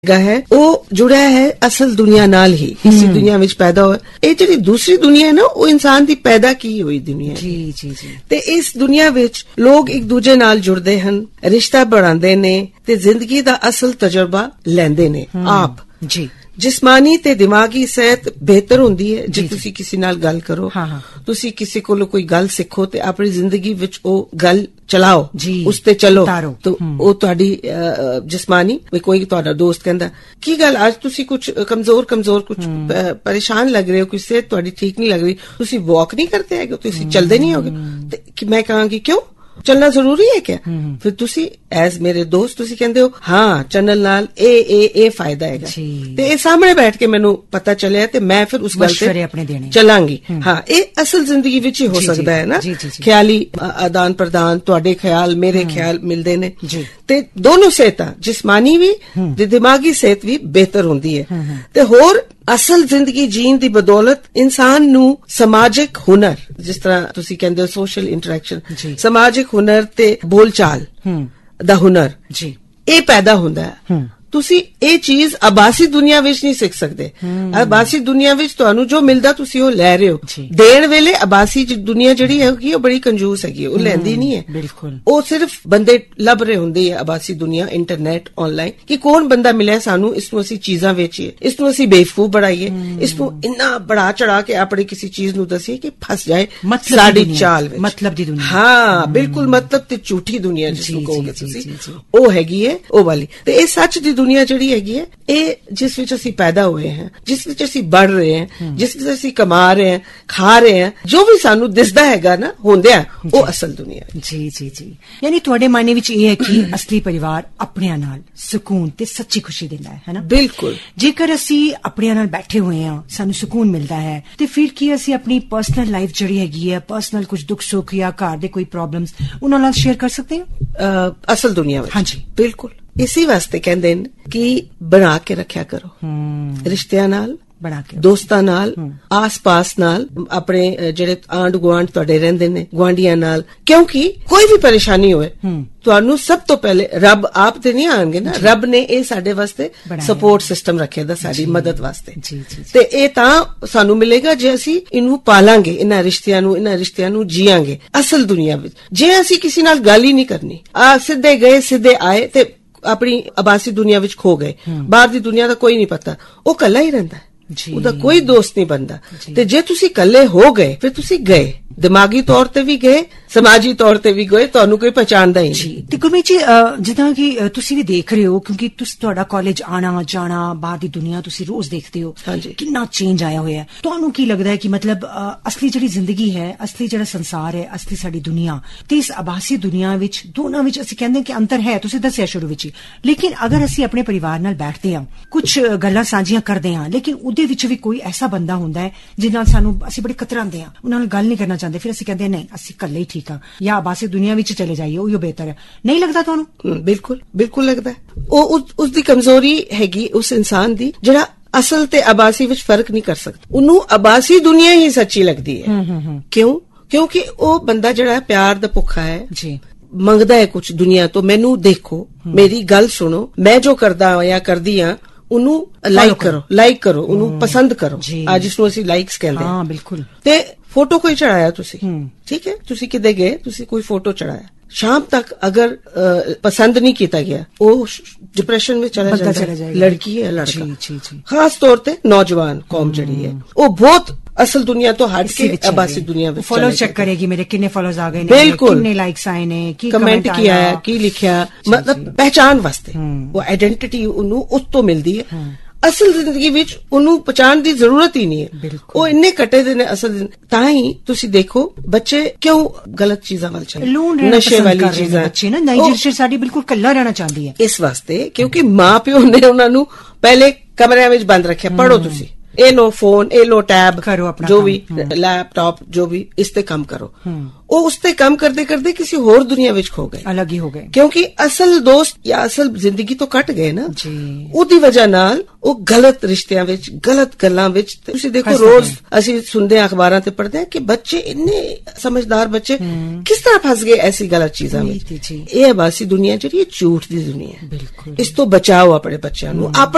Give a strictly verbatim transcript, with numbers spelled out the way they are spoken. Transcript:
है वो जुड़ा है असल दुनिया नाल ही इसी दुनिया विच पैदा होया। ये जिहड़ी दूसरी दुनिया है ना वो इंसान दी पैदा की हुई दुनिया जी जी जी ते इस दुनिया विच लोग एक दूजे नाल जुड़दे हन, रिश्ता बढ़ांदे ने ते जिंदगी दा असल तजुर्बा लैंदे ने। आप जी जिस्मानी ते दिमागी सेहत बेहतर हुंदी है जे तुसी किसी नाल गल करो, हाँ हाँ। तुसी किसी कोलों कोई गल सिखो ते अपनी जिंदगी विच ओ गल चलाओ, जी, उस ते चलो उतारो। तो ओ तुहाडी जिस्मानी कोई तुहाडा दोस्त कहंदा की गल आज तुसी कुछ कमजोर कमजोर कुछ परेशान लग रहे हो, कुछ सेहत तुहाडी ठीक नहीं लग रही, तुसी वॉक नहीं करते है, तुसी चलदे नहीं होगे ते मैं कहांगी क्यों चलना जरूरी है क्या? फिर तुसी एज मेरे दोस्त तुसी कहंदे हो हाँ चैनल नाल ए ए ए फायदा है ते ए सामने बैठ के मैनू पता चलिया ते मैं फिर उस गल ते चलांगी। हाँ ये असल जिंदगी विच ही हो सकता है ना, ख्याली आदान प्रदान, तुहाडे ख्याल मेरे ख्याल मिलदे ने ते दोनों सेहतां जिस्मानी भी ते दिमागी सेहत भी बेहतर हुंदी है ते होर असल जिंदगी जीन दी बदौलत इंसान नू समाजिक हुनर जिस तरह तुसी कहंदे हो सोशल इंटरैक्शन, समाजिक हुनर ते बोलचाल दा हुनर जी ए पैदा हुंदा है। तुसी ए चीज आभासी दुनिया विच नहीं सीख सकते। आभासी दुनिया विच तुहानू जो मिलदा तुसी ओ लै रहे हो, देण वेले आभासी दुनिया जिहड़ी हैगी ओ बड़ी कंजूस हैगी, ओ लैंदी नहीं है बिल्कुल। ओ सिर्फ बंदे लभ रहे हुंदे है आभासी दुनिया इंटरनेट ऑनलाइन कि कौन बंदा मिले सानू, इसनू असी चीजां वेचीए, इसनू असी बेवकूफ बनाईए, इसनू इन्ना बढ़ा चढ़ा के अपनी किसी चीज नू दसीए कि फस जाए साडी चाल विच। मतलब दी दुनिया, हाँ बिल्कुल, मतलब ते झूठी दुनिया जिसनू कहोगे तुसी ओ हैगी है ओ वाली। ते ए सच दी दुनिया जिहड़ी हैगी है ए जिस विच असी पैदा हुए हैं, जिस विच असी बढ़ रहे हैं, जिस विच असी कमा रहे हैं, खा रहे हैं, जो भी सानू दिसदा हैगा ना होंदिया ओ असल दुनिया जी जी जी। यानी तुहाडे मायने विच ये है कि असली परिवार अपनियां नाल सुकून ते सच्ची खुशी दिंदा है, है ना? बिल्कुल। जेकर असी अपनियां नाल बैठे हुए हैं, सानू सुकून मिलदा है ते फिर की असी अपनी पर्सनल लाइफ जिहड़ी हैगी है, पर्सनल कुछ दुख सुख या घर दे कोई प्रॉब्लम्स उन्हां नाल शेयर कर सकते हैं असल दुनिया विच? हाँ जी बिल्कुल। इसी वास्ते कहंदे न कि बना के रखिया करो रिश्तियां नाल, बना के दोस्तां नाल, आस पास नाल, अपने जेड़े आंड गुआंढ तुहाडे रहिंदे ने गुआंढियां नाल, क्योंकि कोई भी परेशानी होए तुहानू सब तो पहले रब आप ते नहीं आएंगे ना, रब ने ए साडे वास्ते सपोर्ट सिस्टम रखे दा साडी मदद वास्ते ते ए तां सानू मिलेगा जे असी इनू पालांगे, इन्हां रिश्तियां नू इन्हां रिश्तियां नू जियांगे असल दुनिया विच। जे असी किसी नाल गल ही नहीं करनी, आ सिद्धे गए सिद्धे आए ते अपनी आभासी दुनिया विच खो गए, बाहर दी दुनिया दा कोई नहीं पता, ओ कल्ला ही रहिंदा है, ਉਹਦਾ ਕੋਈ ਦੋਸਤ ਨਹੀਂ ਬਣਦਾ। ਤੇ ਜੇ ਤੁਸੀਂ ਇਕੱਲੇ ਹੋ ਗਏ ਫਿਰ ਤੁਸੀਂ ਗਏ, ਦਿਮਾਗੀ ਤੌਰ ਤੇ ਵੀ ਗਏ, ਸਮਾਜੀ ਤੌਰ ਤੇ ਵੀ ਗਏ, ਤੁਹਾਨੂੰ ਕੋਈ ਪਛਾਣਦਾ ਹੀ ਨਹੀਂ। ਤੇ ਗੁਰਮੀਤ ਜੀ ਜਿੱਦਾਂ ਕਿ ਤੁਸੀਂ ਵੀ ਦੇਖ ਰਹੇ ਹੋ, ਕਿਉਂਕਿ ਤੁਸੀਂ ਤੁਹਾਡਾ ਕਾਲਜ ਆਣਾ ਜਾਣਾ, ਬਾਹਰ ਦੀ ਦੁਨੀਆ ਤੁਸੀਂ ਰੋਜ਼ ਦੇਖਦੇ ਹੋ, ਕਿੰਨਾ ਚੇਂਜ ਆਇਆ ਹੋਇਆ, ਤੁਹਾਨੂੰ ਕੀ ਲੱਗਦਾ ਹੈ ਕਿ ਮਤਲਬ ਅਸਲੀ ਜਿਹੜੀ ਜ਼ਿੰਦਗੀ ਹੈ, ਅਸਲੀ ਜਿਹੜਾ ਸੰਸਾਰ ਹੈ, ਅਸਲੀ ਸਾਡੀ ਦੁਨੀਆ ਤੇ ਇਸ ਆਭਾਸੀ ਦੁਨੀਆ ਵਿੱਚ ਦੋਨਾਂ ਵਿੱਚ ਅਸੀਂ ਕਹਿੰਦੇ ਕਿ ਅੰਤਰ ਹੈ, ਤੁਸੀਂ ਦੱਸਿਆ ਸ਼ੁਰੂ ਵਿੱਚ ਹੀ, ਲੇਕਿਨ ਅਗਰ ਅਸੀਂ ਆਪਣੇ ਪਰਿਵਾਰ ਨਾਲ ਬੈਠਦੇ ਹਾਂ, ਕੁਝ ਗੱਲਾਂ ਸਾਂਝੀਆਂ ਕਰਦੇ ਹਾਂ, ਲੇਕਿਨ ਉਹਦੇ ਵਿੱਚ ਵੀ ਕੋਈ ਐਸਾ ਬੰਦਾ ਹੁੰਦਾ ਹੈ ਜਿਹਦੇ ਨਾਲ ਸਾਨੂੰ ਅਸੀਂ ਬੜੇ ਕਤਰਾਉਂਦੇ ਹਾਂ, ਉਹਨਾਂ ਨਾਲ ਗੱਲ ਨਹੀਂ ਕਰਨਾ ਚਾਹੁੰਦੇ, ਫਿਰ ਅਸੀਂ ਕਹਿੰਦੇ ਨਹੀਂ ਅਸੀਂ ਇਕੱਲੇ ਹੀ ਠੀਕ ਹਾਂ ਜਾਂ ਆਭਾਸੀ ਦੁਨੀਆ ਵਿੱਚ ਚਲੇ ਜਾਈਏ, ਉਹ ਬਿਹਤਰ ਹੈ। ਨਹੀਂ ਲੱਗਦਾ ਤੁਹਾਨੂੰ? ਬਿਲਕੁਲ ਬਿਲਕੁਲ ਲੱਗਦਾ। ਉਹ ਉਸ ਦੀ ਕਮਜ਼ੋਰੀ ਹੈਗੀ ਉਸ ਇਨਸਾਨ ਦੀ ਜਿਹੜਾ ਅਸਲ ਤੇ ਆਭਾਸੀ ਵਿੱਚ ਫਰਕ ਨਹੀਂ ਕਰ ਸਕਦਾ, ਉਹਨੂੰ ਆਭਾਸੀ ਦੁਨੀਆ ਹੀ ਸੱਚੀ ਲੱਗਦੀ ਹੈ। ਕਿਉਂ? ਕਿਉਂਕਿ ਉਹ ਬੰਦਾ ਜਿਹੜਾ ਪਿਆਰ ਦਾ ਭੁੱਖਾ ਹੈ ਜੀ, ਮੰਗਦਾ ਹੈ ਕੁਝ ਦੁਨੀਆ ਤੋਂ, ਮੈਨੂੰ ਦੇਖੋ, ਮੇਰੀ ਗੱਲ ਸੁਣੋ, ਮੈਂ ਜੋ ਕਰਦਾ ਜਾਂ ਕਰਦੀ ਹਾਂ ਉਹਨੂੰ ਲਾਈਕ ਕਰੋ, ਲਾਈਕ ਕਰੋ, ਉਹਨੂੰ ਪਸੰਦ ਕਰੋ, ਅੱਜ ਜਿਸਨੂੰ ਅਸੀਂ ਲਾਈਕਸ ਕਹਿੰਦੇ ਹਾਂ। ਬਿਲਕੁਲ। ਤੇ ਫੋਟੋ ਕੋਈ ਚੜਾਇਆ ਤੁਸੀਂ, ਠੀਕ ਹੈ, ਤੁਸੀਂ ਕਿਤੇ ਗਏ, ਤੁਸੀਂ ਕੋਈ ਫੋਟੋ ਚੜਾਇਆ, ਸ਼ਾਮ ਤੱਕ ਅਗਰ ਪਸੰਦ ਨਹੀਂ ਕੀਤਾ ਗਿਆ ਉਹ ਡਿਪਰੈਸ਼ਨ ਵਿੱਚ ਚਲਾ ਜਾਂਦਾ, ਲੜਕੀ ਹੈ ਲੜਕਾ, ਖਾਸ ਤੌਰ ਤੇ ਨੌਜਵਾਨ ਕੌਮ ਜਿਹੜੀ ਹੈ ਉਹ ਬਹੁਤ ਅਸਲ ਦੁਨੀਆ ਤੋਂ ਹਟ ਕੇ ਆਭਾਸੀ ਦੁਨੀਆ ਵਿੱਚ ਫੋਲੋ ਚੈੱਕ ਕਰੇਗੀ, ਮੇਰੇ ਕਿੰਨੇ ਫੋਲੋਜ਼ ਆ ਗਏ ਨੇ, ਕਿੰਨੇ ਲਾਈਕਸ ਆਏ ਨੇ, ਕੀ ਕਮੈਂਟ ਕੀਤਾ ਹੈ, ਕੀ ਲਿਖਿਆ, ਮਤਲਬ ਪਹਿਚਾਨ ਵਾਸਤੇ ਉਹ ਆਇਡੈਂਟੀਟੀ ਉਹਨੂੰ ਉਸ ਤੋਂ ਮਿਲਦੀ ਹੈ। ਅਸਲ ਜ਼ਿੰਦਗੀ ਵਿੱਚ ਉਹਨੂੰ ਪਛਾਣ ਦੀ ਜ਼ਰੂਰਤ ਹੀ ਨਹੀਂ ਹੈ, ਉਹ ਇੰਨੇ ਕੱਟੇ ਦੇ ਨੇ ਅਸਲ। ਤਾਂ ਹੀ ਤੁਸੀਂ ਦੇਖੋ ਬੱਚੇ ਕਿਉਂ ਗਲਤ ਚੀਜ਼ਾਂ ਵੱਲ ਚੱਲਦੇ, ਨਸ਼ੇ ਵਾਲੀ ਚੀਜ਼ਾਂ, ਬੱਚੇ ਨਾ ਨਈ ਜਨਰੇਸ਼ਨ ਸਾਡੀ ਬਿਲਕੁਲ ਕੱਲਾ ਰਹਿਣਾ ਚਾਹੁੰਦੀ ਹੈ ਇਸ ਵਾਸਤੇ, ਕਿਉਂਕਿ ਮਾਂ ਪਿਓ ਨੇ ਉਹਨਾਂ ਨੂੰ ਪਹਿਲੇ ਕਮਰਿਆਂ ਵਿੱਚ ਬੰਦ ਰੱਖਿਆ, ਪੜ੍ਹੋ ਤੁਸੀਂ, ਇਹ ਲੋ ਫੋਨ, ਇਹ ਲੋ ਟੈਬ, ਜੋ ਵੀ ਲੈਪਟਾਪ, ਜੋ ਵੀ ਇਸ ਤੇ ਕੰਮ ਕਰੋ, ਉਹ ਉਸ ਤੇ ਕੰਮ ਕਰਦੇ ਕਰਦੇ ਕਿਸੇ ਹੋਰ ਦੁਨੀਆ ਵਿੱਚ ਖੋ ਗਏ, ਅਲੱਗ ਹੀ ਹੋ ਗਏ, ਕਿਉਂਕਿ ਅਸਲ ਦੋਸਤ ਜਾਂ ਅਸਲ ਜ਼ਿੰਦਗੀ ਤੋਂ ਕੱਟ ਗਏ ਨਾ ਜੀ। ਉਹਦੀ ਵਜ੍ਹਾ ਨਾਲ ਉਹ ਗਲਤ ਰਿਸ਼ਤਿਆਂ ਵਿੱਚ, ਗਲਤ ਗੱਲਾਂ ਵਿੱਚ, ਤੁਸੀਂ ਦੇਖੋ ਰੋਜ਼ ਅਸੀਂ ਸੁਣਦੇ ਹਾਂ ਅਖਬਾਰਾਂ ਤੇ ਪੜ੍ਹਦੇ ਹਾਂ ਕਿ ਬੱਚੇ ਇੰਨੇ ਸਮਝਦਾਰ ਬੱਚੇ ਕਿਸ ਤਰ੍ਹਾਂ ਫਸ ਗਏ ਐਸੀ ਗਲਤ ਚੀਜ਼ਾਂ ਵਿੱਚ। ਇਹ ਆਭਾਸੀ ਦੁਨੀਆ ਜਿਹੜੀ ਝੂਠ ਦੀ ਦੁਨੀਆ ਹੈ, ਇਸ ਤੋਂ ਬਚਾਓ ਆਪਣੇ ਬੱਚਿਆਂ ਨੂੰ।